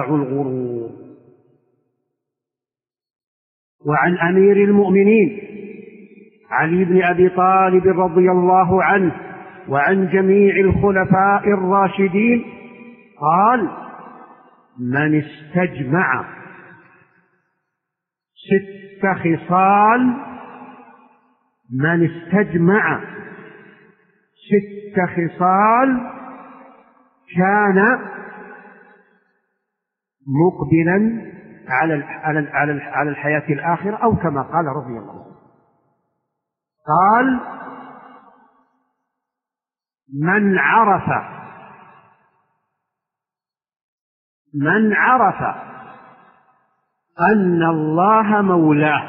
الغرور. وعن أمير المؤمنين علي بن أبي طالب رضي الله عنه وعن جميع الخلفاء الراشدين قال: من استجمع 6 خصال، من استجمع 6 خصال كان مقبلا على الحياة الآخرة، أو كما قال رضي الله عنه. قال: من عرف أن الله مولاه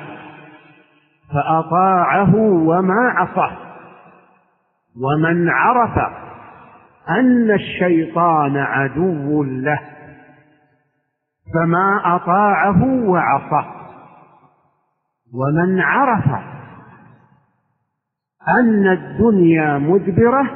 فأطاعه وما عصاه، ومن عرف أن الشيطان عدو له فما أطاعه وعصاه، ومن عرف أن الدنيا مدبرة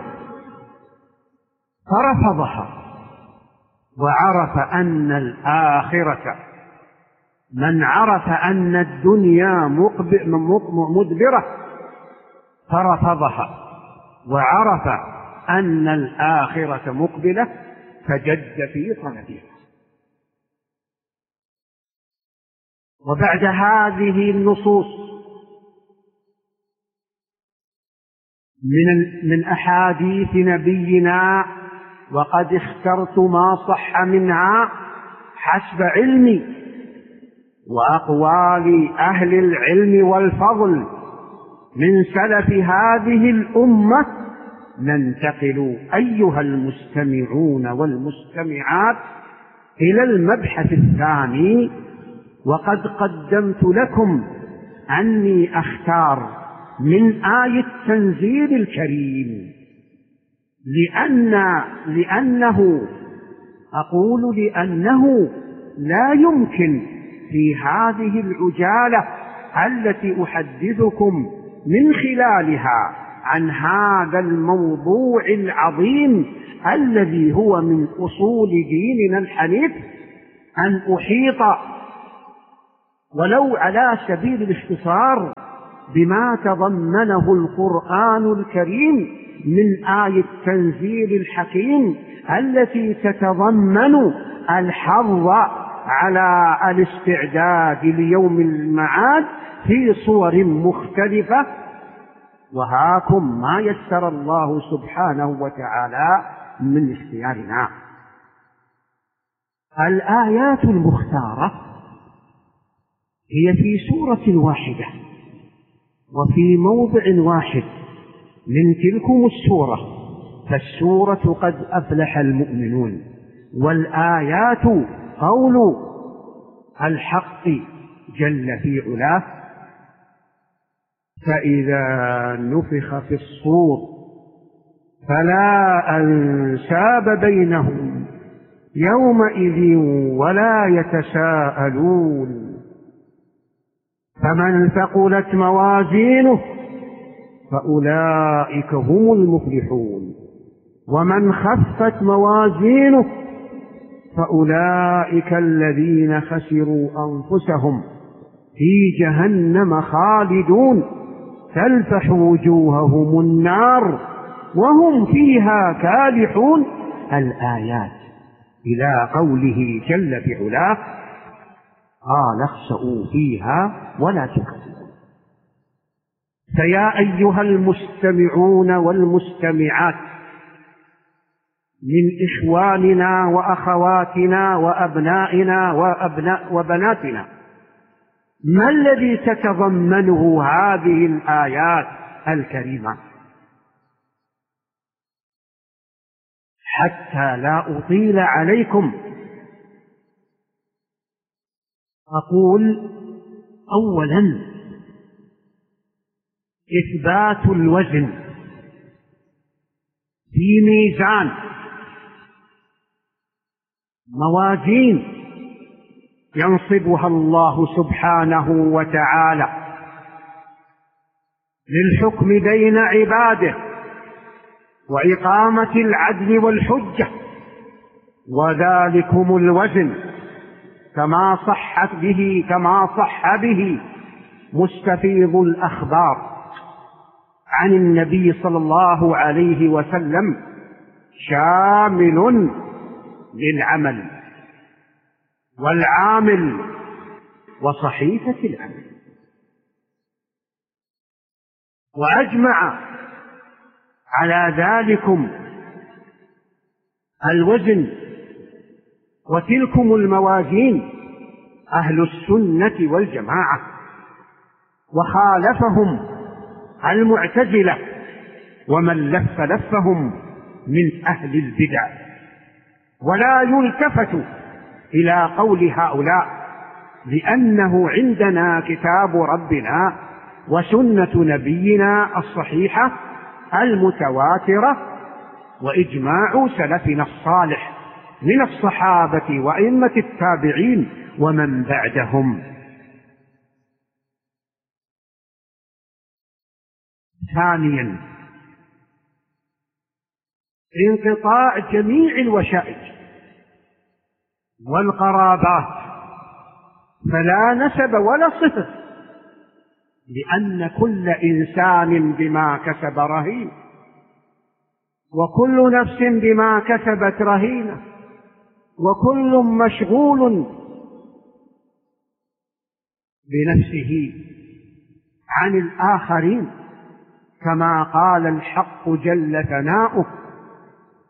فرفضها، وعرف أن الآخرة، من عرف أن الدنيا مدبرة فرفضها، وعرف أن الآخرة مقبلة فجد في طلبها. وبعد هذه النصوص من أحاديث نبينا، وقد اخترت ما صح منها حسب علمي وأقوال أهل العلم والفضل من سلف هذه الأمة، ننتقل أيها المستمعون والمستمعات إلى المبحث الثاني. وقد قدمت لكم أني أختار من آية التنزيل الكريم، لأنه لا يمكن في هذه العجالة التي أحدثكم من خلالها عن هذا الموضوع العظيم الذي هو من أصول ديننا الحنيف أن أحيط ولو على سبيل الاختصار بما تضمنه القرآن الكريم من آية التنزيل الحكيم التي تتضمن الحظ على الاستعداد ليوم المعاد في صور مختلفة. وهاكم ما يسر الله سبحانه وتعالى من اختيارنا. الآيات المختارة هي في سورة واحدة وفي موضع واحد من تلكم السورة، فالسورة قد أفلح المؤمنون، والآيات قول الحق جل في علاه: فإذا نفخ في الصور فلا أنساب بينهم يومئذ ولا يتساءلون، فمن ثقلت موازينه فأولئك هم المفلحون، ومن خفت موازينه فأولئك الذين خسروا أنفسهم في جهنم خالدون تلفح وجوههم النار وهم فيها كالحون. الآيات إلى قوله جل في علاه: قال اخسئوا فيها ولا تكذبون. فيا أيها المستمعون والمستمعات من إخواننا وأخواتنا وأبنائنا وبناتنا، ما الذي تتضمنه هذه الآيات الكريمة؟ حتى لا أطيل عليكم أقول: أولا إثبات الوزن في ميزان، موازين ينصبها الله سبحانه وتعالى للحكم بين عباده وإقامة العدل والحجة، وذلكم الوزن كما صح به مستفيض الأخبار عن النبي صلى الله عليه وسلم شامل للعمل والعامل وصحيفة العمل. وأجمع على ذلكم الوزن وتلكم الموازين أهل السنة والجماعة، وخالفهم المعتزلة ومن لفهم من أهل البدع. ولا يلتفت إلى قول هؤلاء، لأنه عندنا كتاب ربنا وسنة نبينا الصحيحة المتواترة وإجماع سلفنا الصالح من الصحابة وأئمة التابعين ومن بعدهم. ثانيا، انقطاع جميع الوشائج والقرابات، فلا نسب ولا صفة، لأن كل إنسان بما كسب رهين، وكل نفس بما كسبت رهينة، وكل مشغول بنفسه عن الآخرين، كما قال الحق جل ثناؤه: